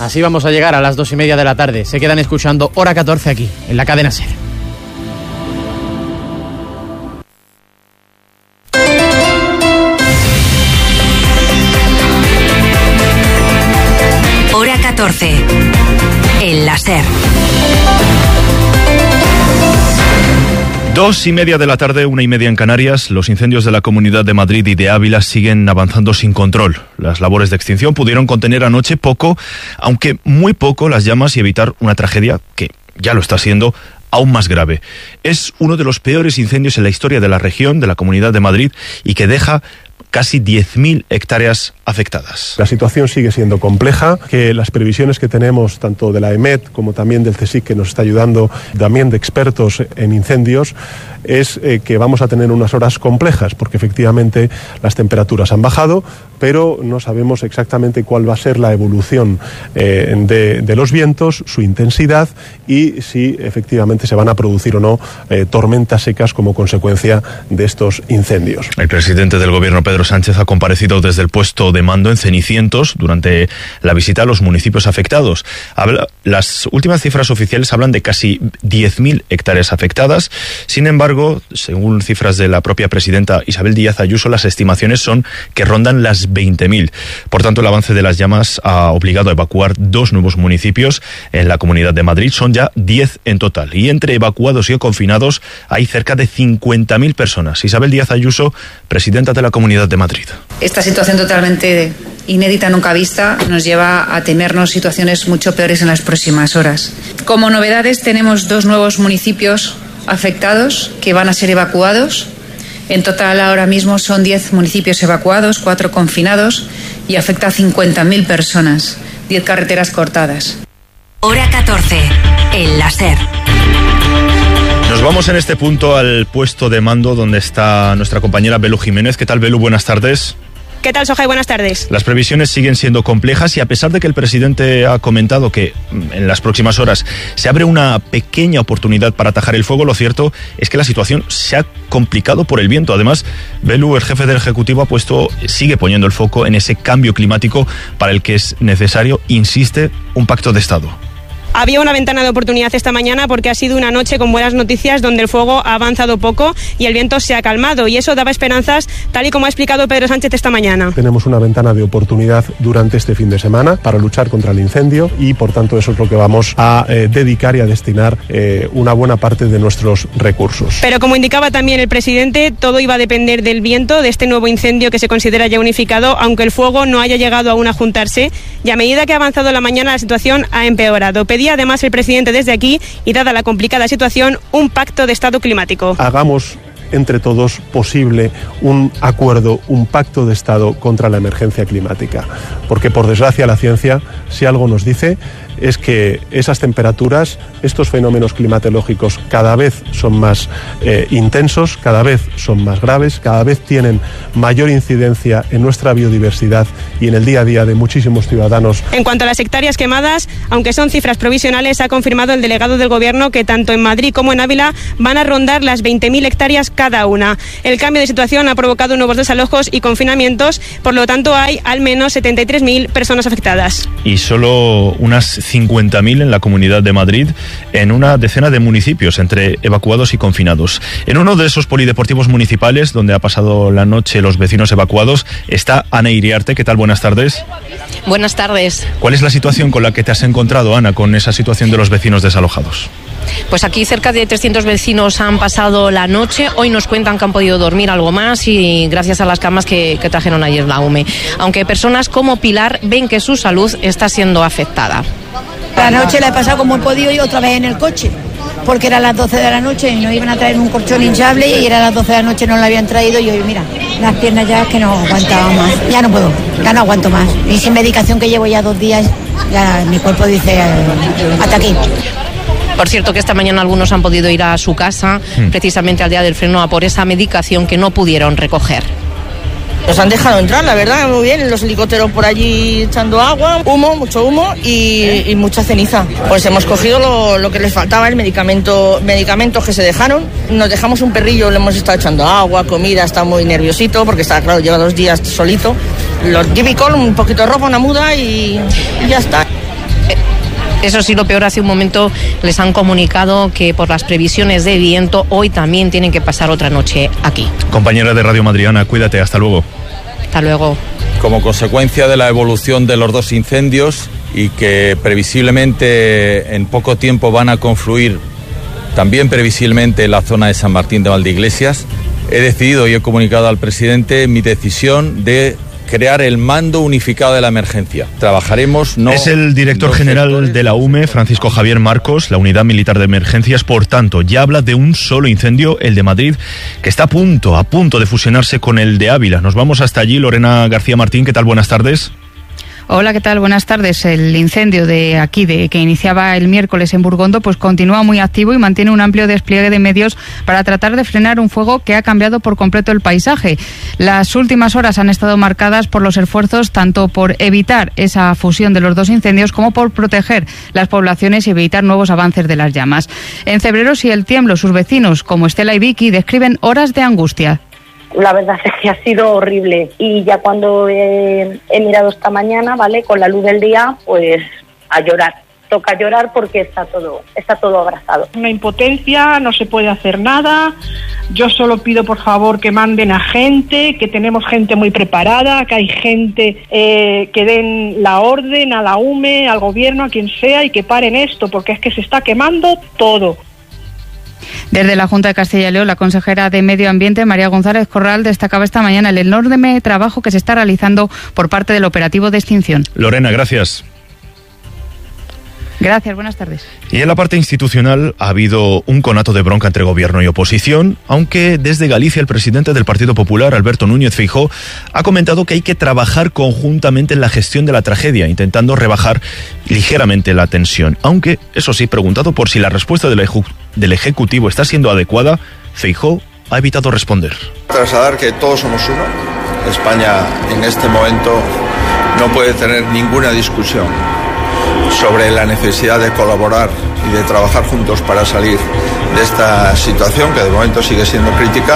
Así vamos a llegar a las 2:30 de la tarde. Se quedan escuchando Hora 14 aquí, en la cadena SER. Hora 14, en la SER. 2:30 de la tarde, 1:30 en Canarias. Los incendios de la Comunidad de Madrid y de Ávila siguen avanzando sin control. Las labores de extinción pudieron contener anoche poco, aunque muy poco, las llamas y evitar una tragedia que ya lo está siendo aún más grave. Es uno de los peores incendios en la historia de la región, de la Comunidad de Madrid, y que deja casi 10.000 hectáreas afectadas. La situación sigue siendo compleja, que las previsiones que tenemos tanto de la EMET como también del CSIC, que nos está ayudando, también de expertos en incendios, es que vamos a tener unas horas complejas, porque efectivamente las temperaturas han bajado, pero no sabemos exactamente cuál va a ser la evolución de los vientos, su intensidad y si efectivamente se van a producir o no tormentas secas como consecuencia de estos incendios. El presidente del Gobierno, Pedro Sánchez, ha comparecido desde el puesto de mando en Cenicientos durante la visita a los municipios afectados. Las últimas cifras oficiales hablan de casi 10.000 hectáreas afectadas. Sin embargo, según cifras de la propia presidenta Isabel Díaz Ayuso, las estimaciones son que rondan las 20.000. Por tanto, el avance de las llamas ha obligado a evacuar 2 nuevos municipios en la Comunidad de Madrid. Son ya 10 en total. Y entre evacuados y confinados hay cerca de 50.000 personas. Isabel Díaz Ayuso, presidenta de la Comunidad de Madrid. Esta situación totalmente inédita, nunca vista, nos lleva a temernos situaciones mucho peores en las próximas horas. Como novedades, tenemos 2 nuevos municipios afectados que van a ser evacuados. En total, ahora mismo son 10 municipios evacuados, 4 confinados y afecta a 50.000 personas, 10 carreteras cortadas. Hora 14, en la SER. Nos vamos en este punto al puesto de mando donde está nuestra compañera Belu Jiménez. ¿Qué tal, Belu? Buenas tardes. ¿Qué tal, Soja? Buenas tardes. Las previsiones siguen siendo complejas y a pesar de que el presidente ha comentado que en las próximas horas se abre una pequeña oportunidad para atajar el fuego, lo cierto es que la situación se ha complicado por el viento. Además, Belu, el jefe del Ejecutivo, sigue poniendo el foco en ese cambio climático para el que es necesario, insiste, un pacto de Estado. Había una ventana de oportunidad esta mañana porque ha sido una noche con buenas noticias donde el fuego ha avanzado poco y el viento se ha calmado, y eso daba esperanzas, tal y como ha explicado Pedro Sánchez esta mañana. Tenemos una ventana de oportunidad durante este fin de semana para luchar contra el incendio y por tanto eso es lo que vamos a dedicar y a destinar una buena parte de nuestros recursos. Pero como indicaba también el presidente, todo iba a depender del viento, de este nuevo incendio que se considera ya unificado, aunque el fuego no haya llegado aún a juntarse, y a medida que ha avanzado la mañana la situación ha empeorado. Pedía además el presidente desde aquí, y dada la complicada situación, un pacto de Estado climático. Hagamos entre todos posible un acuerdo, un pacto de Estado contra la emergencia climática, porque por desgracia la ciencia, si algo nos dice, es que esas temperaturas, estos fenómenos climatológicos cada vez son más intensos, cada vez son más graves, cada vez tienen mayor incidencia en nuestra biodiversidad y en el día a día de muchísimos ciudadanos. En cuanto a las hectáreas quemadas, aunque son cifras provisionales, ha confirmado el delegado del Gobierno que tanto en Madrid como en Ávila van a rondar las 20.000 hectáreas cada una. El cambio de situación ha provocado nuevos desalojos y confinamientos, por lo tanto hay al menos 73.000 personas afectadas. Y solo unas 50.000 en la Comunidad de Madrid, en una decena de municipios, entre evacuados y confinados. En uno de esos polideportivos municipales, donde ha pasado la noche los vecinos evacuados, está Ana Iriarte. ¿Qué tal? Buenas tardes. Buenas tardes. ¿Cuál es la situación con la que te has encontrado, Ana, con esa situación de los vecinos desalojados? Pues aquí cerca de 300 vecinos han pasado la noche. Hoy nos cuentan que han podido dormir algo más y gracias a las camas que trajeron ayer la UME. Aunque personas como Pilar ven que su salud está siendo afectada. La noche la he pasado como he podido y otra vez en el coche, porque eran las 12 de la noche y nos iban a traer un colchón hinchable y eran las 12 de la noche, no lo habían traído y hoy mira, las piernas ya que no aguantaba más, ya no puedo, ya no aguanto más. Y sin medicación que llevo ya 2 días, ya mi cuerpo dice hasta aquí. Por cierto que esta mañana algunos han podido ir a su casa, precisamente al día del freno, a por esa medicación que no pudieron recoger. Nos han dejado entrar, la verdad, muy bien, los helicópteros por allí echando agua, humo, mucho humo y mucha ceniza. Pues hemos cogido lo que les faltaba, medicamentos que se dejaron. Nos dejamos un perrillo, le hemos estado echando agua, comida, está muy nerviosito porque está, claro, lleva 2 días solito. Los típicos, un poquito de ropa, una muda y ya está. Eso sí, lo peor, hace un momento les han comunicado que por las previsiones de viento hoy también tienen que pasar otra noche aquí. Compañera de Radio Madriana, cuídate, hasta luego. Hasta luego. Como consecuencia de la evolución de los dos incendios y que previsiblemente en poco tiempo van a confluir también previsiblemente en la zona de San Martín de Valdeiglesias, he decidido y he comunicado al presidente mi decisión de crear el mando unificado de la emergencia. Trabajaremos Es el director general de la UME, Francisco Javier Marcos, la Unidad Militar de Emergencias. Por tanto, ya habla de un solo incendio, el de Madrid, que está a punto de fusionarse con el de Ávila. Nos vamos hasta allí. Lorena García Martín, ¿qué tal? Buenas tardes. Hola, ¿qué tal? Buenas tardes. El incendio que iniciaba el miércoles en Burgondo, pues continúa muy activo y mantiene un amplio despliegue de medios para tratar de frenar un fuego que ha cambiado por completo el paisaje. Las últimas horas han estado marcadas por los esfuerzos tanto por evitar esa fusión de los dos incendios como por proteger las poblaciones y evitar nuevos avances de las llamas. En Cebreros y El Tiemblo, sus vecinos, como Estela y Vicky, describen horas de angustia. La verdad es que ha sido horrible y ya cuando he mirado esta mañana, ¿vale?, con la luz del día, pues a llorar. Toca llorar porque está todo abrazado. Una impotencia, no se puede hacer nada. Yo solo pido por favor que manden a gente, que tenemos gente muy preparada, que hay gente que den la orden a la UME, al gobierno, a quien sea, y que paren esto, porque es que se está quemando todo. Desde la Junta de Castilla y León, la consejera de Medio Ambiente, María González Corral, destacaba esta mañana el enorme trabajo que se está realizando por parte del operativo de extinción. Lorena, gracias. Gracias, buenas tardes. Y en la parte institucional ha habido un conato de bronca entre gobierno y oposición, aunque desde Galicia el presidente del Partido Popular, Alberto Núñez Feijóo, ha comentado que hay que trabajar conjuntamente en la gestión de la tragedia, intentando rebajar ligeramente la tensión. Aunque, eso sí, preguntado por si la respuesta del Ejecutivo está siendo adecuada, Feijóo ha evitado responder. Trasladar que todos somos uno. España en este momento no puede tener ninguna discusión sobre la necesidad de colaborar y de trabajar juntos para salir de esta situación que de momento sigue siendo crítica.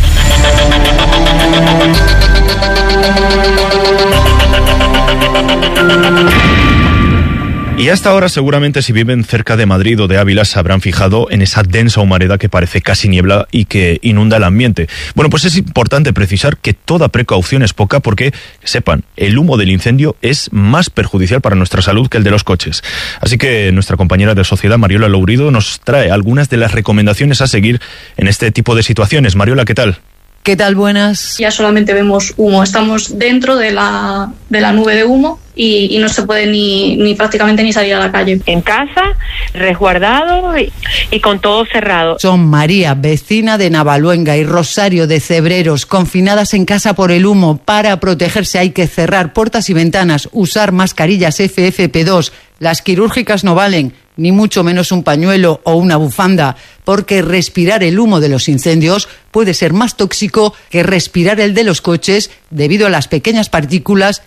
Y hasta ahora seguramente si viven cerca de Madrid o de Ávila se habrán fijado en esa densa humareda que parece casi niebla y que inunda el ambiente. Bueno, pues es importante precisar que toda precaución es poca porque, sepan, el humo del incendio es más perjudicial para nuestra salud que el de los coches. Así que nuestra compañera de Sociedad, Mariola Lourido, nos trae algunas de las recomendaciones a seguir en este tipo de situaciones. Mariola, ¿qué tal? ¿Qué tal? Buenas. Ya solamente vemos humo, estamos dentro de la nube de humo y no se puede ni prácticamente ni salir a la calle. En casa, resguardado y con todo cerrado. Son María, vecina de Navaluenga, y Rosario de Cebreros, confinadas en casa por el humo. Para protegerse hay que cerrar puertas y ventanas, usar mascarillas FFP2. Las quirúrgicas no valen, ni mucho menos un pañuelo o una bufanda, porque respirar el humo de los incendios puede ser más tóxico que respirar el de los coches debido a las pequeñas partículas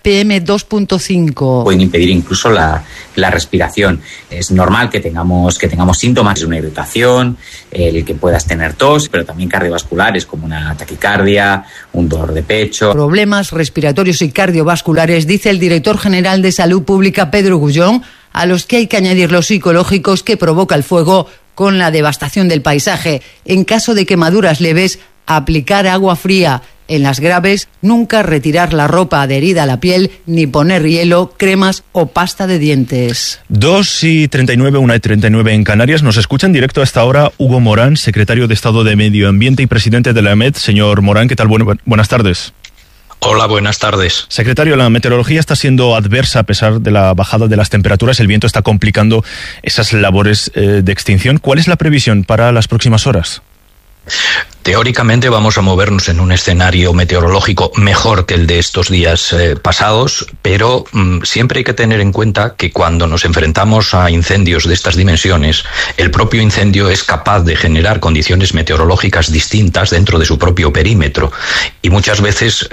PM2.5. Pueden impedir incluso la respiración. Es normal que tengamos síntomas de una irritación, el que puedas tener tos, pero también cardiovasculares como una taquicardia, un dolor de pecho. Problemas respiratorios y cardiovasculares, dice el director general de Salud Pública, Pedro Gullón, a los que hay que añadir los psicológicos que provoca el fuego con la devastación del paisaje. En caso de quemaduras leves, aplicar agua fría. En las graves, nunca retirar la ropa adherida a la piel, ni poner hielo, cremas o pasta de dientes. 2:39, 1:39 en Canarias. Nos escucha en directo hasta ahora Hugo Morán, secretario de Estado de Medio Ambiente y presidente de la AEMET. Señor Morán, ¿qué tal? Buenas tardes. Hola, buenas tardes. Secretario, la meteorología está siendo adversa a pesar de la bajada de las temperaturas. El viento está complicando esas labores de extinción. ¿Cuál es la previsión para las próximas horas? Teóricamente vamos a movernos en un escenario meteorológico mejor que el de estos días pasados, pero siempre hay que tener en cuenta que cuando nos enfrentamos a incendios de estas dimensiones, el propio incendio es capaz de generar condiciones meteorológicas distintas dentro de su propio perímetro y muchas veces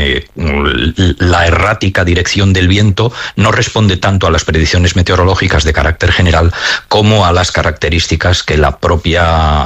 la errática dirección del viento no responde tanto a las predicciones meteorológicas de carácter general como a las características que la propia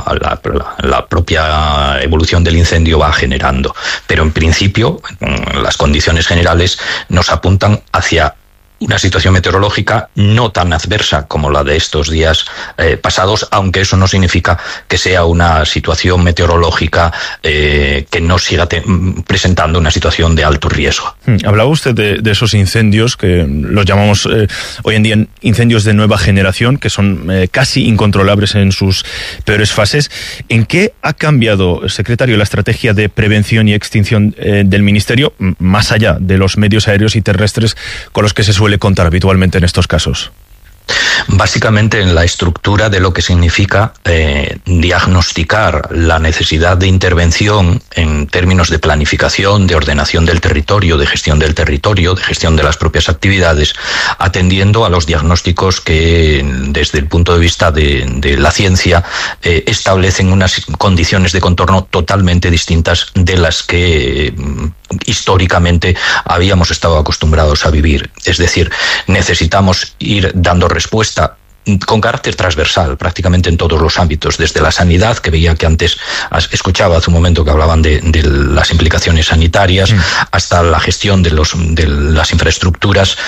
evolución del incendio va generando. Pero en principio las condiciones generales nos apuntan hacia una situación meteorológica no tan adversa como la de estos días pasados, aunque eso no significa que sea una situación meteorológica que no siga presentando una situación de alto riesgo. Hablaba usted de esos incendios que los llamamos hoy en día incendios de nueva generación, que son casi incontrolables en sus peores fases. ¿En qué ha cambiado, secretario, la estrategia de prevención y extinción del Ministerio, más allá de los medios aéreos y terrestres con los que se suele contar habitualmente en estos casos? Básicamente en la estructura de lo que significa diagnosticar la necesidad de intervención en términos de planificación, de ordenación del territorio, de gestión del territorio, de gestión de las propias actividades, atendiendo a los diagnósticos que desde el punto de vista de la ciencia establecen unas condiciones de contorno totalmente distintas de las que históricamente habíamos estado acostumbrados a vivir. Es decir, necesitamos ir dando respuesta con carácter transversal, prácticamente en todos los ámbitos, desde la sanidad, que veía que antes escuchaba hace un momento que hablaban de las implicaciones sanitarias, hasta la gestión de las infraestructuras.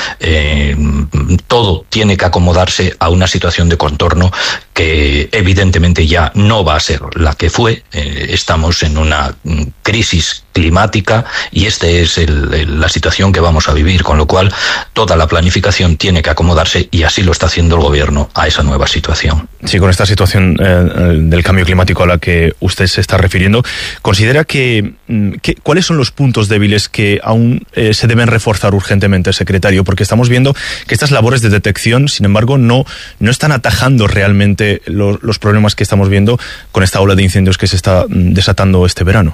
Todo tiene que acomodarse a una situación de contorno que evidentemente ya no va a ser la que fue. Estamos en una crisis climática y esta es la situación que vamos a vivir, con lo cual toda la planificación tiene que acomodarse, y así lo está haciendo el gobierno a esa nueva situación. Sí, con esta situación del cambio climático a la que usted se está refiriendo, ¿considera que cuáles son los puntos débiles que aún se deben reforzar urgentemente, secretario? Porque estamos viendo que estas labores de detección, sin embargo, no están atajando realmente los problemas que estamos viendo con esta ola de incendios que se está desatando este verano.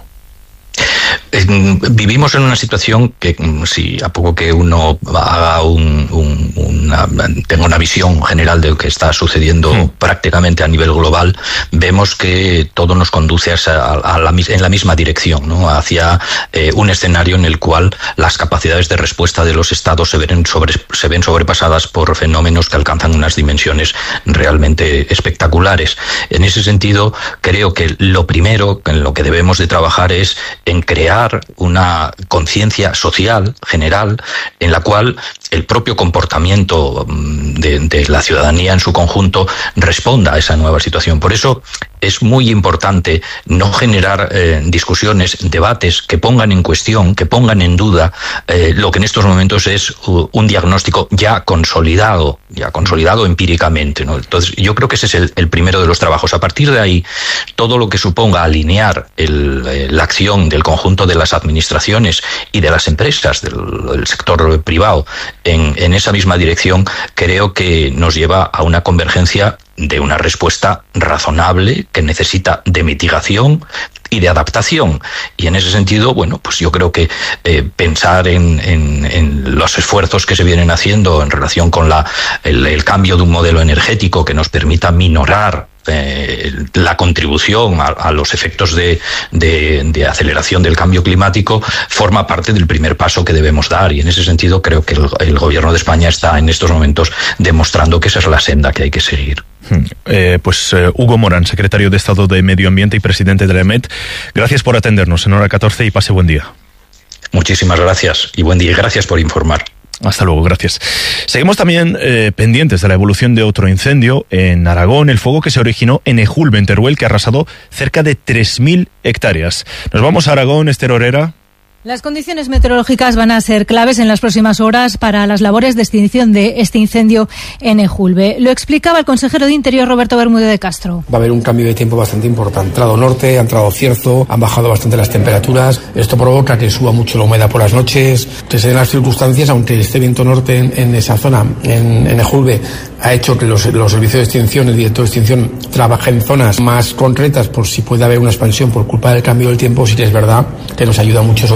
Vivimos en una situación que, si a poco que uno haga tenga una visión general de lo que está sucediendo prácticamente a nivel global, vemos que todo nos conduce en la misma dirección, ¿no? Hacia un escenario en el cual las capacidades de respuesta de los estados se ven sobrepasadas por fenómenos que alcanzan unas dimensiones realmente espectaculares. En ese sentido, creo que lo primero en lo que debemos de trabajar es en crear una conciencia social general en la cual el propio comportamiento de la ciudadanía en su conjunto responda a esa nueva situación. Por eso es muy importante no generar discusiones, debates que pongan en cuestión, que pongan en duda lo que en estos momentos es un diagnóstico ya consolidado empíricamente, ¿no? Entonces, yo creo que ese es el primero de los trabajos. A partir de ahí, todo lo que suponga alinear la acción del conjunto de las administraciones y de las empresas del sector privado en esa misma dirección, creo que nos lleva a una convergencia de una respuesta razonable que necesita de mitigación y de adaptación. Y en ese sentido, bueno, pues yo creo que pensar en los esfuerzos que se vienen haciendo en relación con el cambio de un modelo energético que nos permita minorar la contribución a los efectos de aceleración del cambio climático forma parte del primer paso que debemos dar, y en ese sentido creo que el gobierno de España está en estos momentos demostrando que esa es la senda que hay que seguir. Hugo Morán, secretario de Estado de Medio Ambiente y presidente de la EMET, gracias por atendernos en Hora 14 y pase buen día. Muchísimas gracias y buen día, y gracias por informar. Hasta luego, gracias. Seguimos también pendientes de la evolución de otro incendio en Aragón, el fuego que se originó en Ejulbe, en Teruel, que ha arrasado cerca de 3.000 hectáreas. Nos vamos a Aragón, Esther Orera. Las condiciones meteorológicas van a ser claves en las próximas horas para las labores de extinción de este incendio en Ejulbe. Lo explicaba el consejero de Interior, Roberto Bermúdez de Castro. Va a haber un cambio de tiempo bastante importante. Ha entrado norte, ha entrado cierzo, han bajado bastante las temperaturas. Esto provoca que suba mucho la humedad por las noches. Que se den las circunstancias, aunque esté viento norte en esa zona, en Ejulbe, ha hecho que los servicios de extinción, el director de extinción, trabaje en zonas más concretas por si puede haber una expansión por culpa del cambio del tiempo. Sí que es verdad que nos ayuda mucho